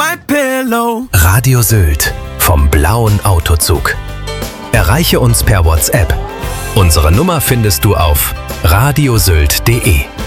MyPillow. Radio Sylt vom blauen Autozug. Erreiche uns per WhatsApp. Unsere Nummer findest du auf radiosylt.de.